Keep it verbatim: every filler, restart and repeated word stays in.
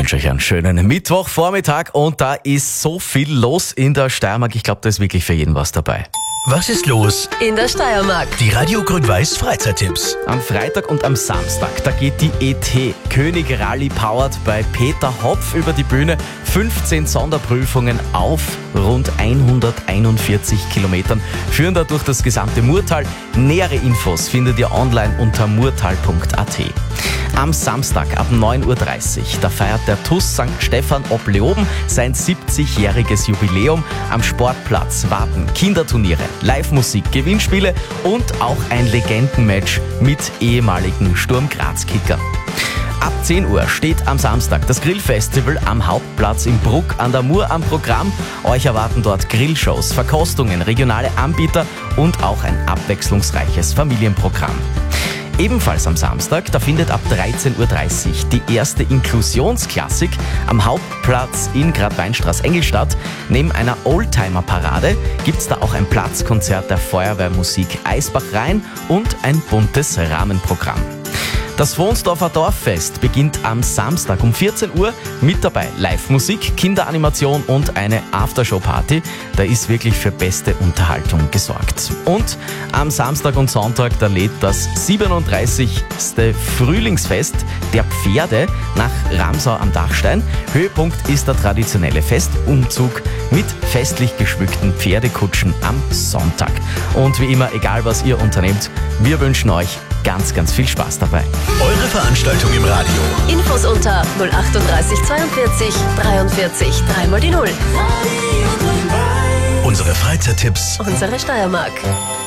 wünsche euch einen schönen Mittwochvormittag und da ist so viel los in der Steiermark. Ich glaube, da ist wirklich für jeden was dabei. Was ist los in der Steiermark? Die Radio Grün-Weiß Freizeittipps. Am Freitag und am Samstag, da geht die E T König Rally Powered bei Peter Hopf über die Bühne. fünfzehn Sonderprüfungen auf rund hunderteinundvierzig Kilometern führen da durch das gesamte Murtal. Nähere Infos findet ihr online unter murtal punkt a t. Am Samstag ab neun Uhr dreißig, da feiert der T U S Sankt Stephan ob Leoben sein siebzigjähriges Jubiläum. Am Sportplatz warten Kinderturniere, Live-Musik, Gewinnspiele und auch ein Legendenmatch mit ehemaligen Sturm Graz-Kickern. Ab zehn Uhr steht am Samstag das Grillfestival am Hauptplatz in Bruck an der Mur am Programm. Euch erwarten dort Grillshows, Verkostungen, regionale Anbieter und auch ein abwechslungsreiches Familienprogramm. Ebenfalls am Samstag, da findet ab dreizehn Uhr dreißig die erste Inklusionsklassik am Hauptplatz in Grad-Weinstraß-Engelstadt. Neben einer Oldtimer-Parade gibt's da auch ein Platzkonzert der Feuerwehrmusik Eisbach Rhein und ein buntes Rahmenprogramm. Das Wohnsdorfer Dorffest beginnt am Samstag um vierzehn Uhr. Mit dabei Live-Musik, Kinderanimation und eine Aftershow-Party. Da ist wirklich für beste Unterhaltung gesorgt. Und am Samstag und Sonntag, da lädt das siebenunddreißigste Frühlingsfest der Pferde nach Ramsau am Dachstein. Höhepunkt ist der traditionelle Festumzug mit festlich geschmückten Pferdekutschen am Sonntag. Und wie immer, egal was ihr unternehmt, wir wünschen euch ganz, ganz viel Spaß dabei. Eure Veranstaltung im Radio. Infos unter null achtunddreißig zweiundvierzig dreiundvierzig dreimal die Null. Unsere Freizeittipps. Unsere Steiermark.